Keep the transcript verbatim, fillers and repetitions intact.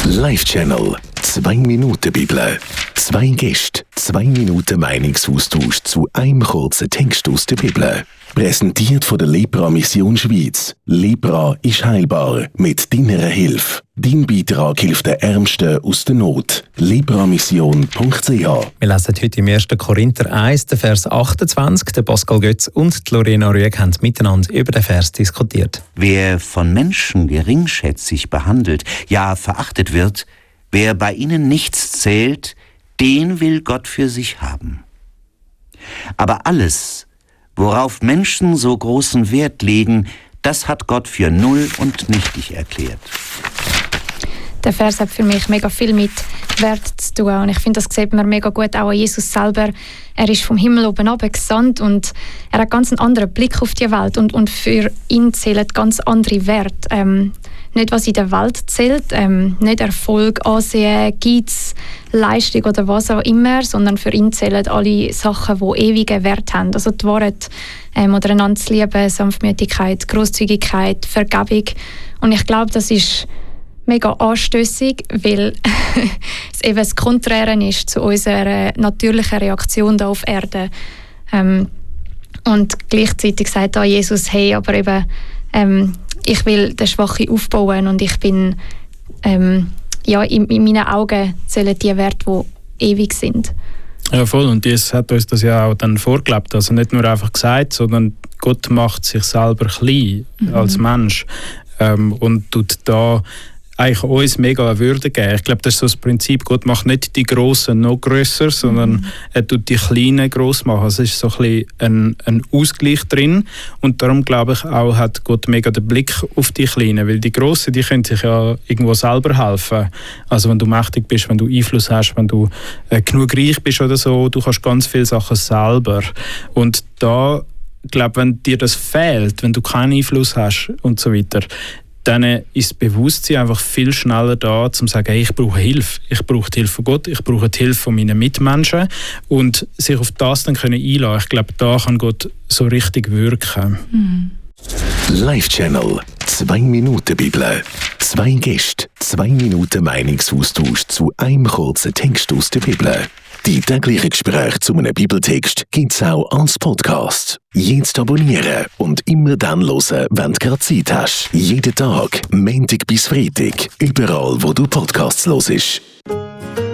Live-Channel. Zwei Minuten Bibel. Zwei Gäste, zwei Minuten Meinungsaustausch zu einem kurzen Text aus der Bibel. Präsentiert von der Lepra Mission Schweiz. Lepra ist heilbar mit deiner Hilfe. Dein Beitrag hilft den Ärmsten aus der Not. lepramission punkt c h. Wir lesen heute im ersten Korinther eins, den Vers achtundzwanzig. Der Pascal Götz und die Lorena Rüegg haben miteinander über den Vers diskutiert. Wer von Menschen geringschätzig behandelt, ja verachtet wird, wer bei ihnen nichts zählt, den will Gott für sich haben. Aber alles, worauf Menschen so großen Wert legen, das hat Gott für null und nichtig erklärt. Der Vers hat für mich mega viel mit Wert zu tun. Und ich finde, das sieht man mega gut auch an Jesus selber. Er ist vom Himmel oben runter gesandt und er hat ganz einen anderen Blick auf die Welt. Und, und für ihn zählen ganz andere Werte. Ähm, nicht, was in der Welt zählt, ähm, nicht Erfolg, Ansehen, Geiz, Leistung oder was auch immer, sondern für ihn zählen alle Sachen, die ewigen Wert haben. Also die Wahrheit ähm, oder einander zu lieben, Sanftmütigkeit, Grosszügigkeit, Vergebung. Und ich glaube, das ist mega anstössig, weil es eben das Konträre ist zu unserer natürlichen Reaktion hier auf Erde. Ähm, und gleichzeitig sagt da Jesus, hey, aber eben, ähm, ich will den Schwachen aufbauen und ich bin, ähm, ja, in, in meinen Augen zählen die Werte, die ewig sind. Ja, voll. Und Jesus hat uns das ja auch dann vorgelebt. Also nicht nur einfach gesagt, sondern Gott macht sich selber klein mhm. als Mensch ähm, und tut da eigentlich uns mega eine Würde geben. Ich glaube, das ist so das Prinzip, Gott macht nicht die Grossen noch grösser, sondern mhm. er tut die Kleinen gross machen. Also es ist so ein bisschen ein, ein Ausgleich drin und darum glaube ich auch, hat Gott mega den Blick auf die Kleinen, weil die Grossen, die können sich ja irgendwo selber helfen. Also wenn du mächtig bist, wenn du Einfluss hast, wenn du äh, genug reich bist oder so, du kannst ganz viele Sachen selber. Und da, ich glaube, wenn dir das fehlt, wenn du keinen Einfluss hast und so weiter, dann ist das Bewusstsein einfach viel schneller da, um zu sagen, hey, ich brauche Hilfe. Ich brauche die Hilfe von Gott, ich brauche die Hilfe von meinen Mitmenschen und sich auf das dann können einlassen. Ich glaube, da kann Gott so richtig wirken. Mhm. Live-Channel. Zwei Minuten Bibel. Zwei Gäste, zwei Minuten Meinungsaustausch zu einem kurzen Text aus der Bibel. Die täglichen Gespräche zu einem Bibeltext gibt es auch als Podcast. Jetzt abonnieren und immer dann hören, wenn du gerade Zeit hast. Jeden Tag, Montag bis Freitag, überall, wo du Podcasts hörst.